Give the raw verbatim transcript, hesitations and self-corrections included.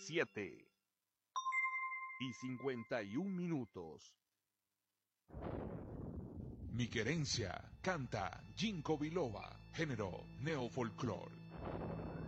siete y cincuenta y un minutos. Mi querencia canta Ginkgo biloba, género neofolclor.